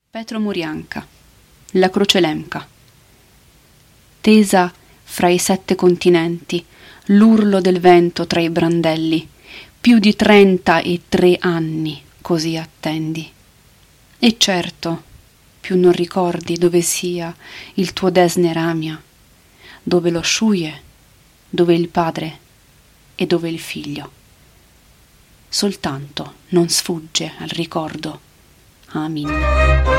Petro Murianca, la croce lemca. Tesa fra i 7 continenti, l'urlo del vento tra i brandelli, più di 33 anni così attendi. E certo, più non ricordi dove sia il tuo desne ramia, dove lo sciuie, dove il padre e dove il figlio. Soltanto non sfugge al ricordo. Amin.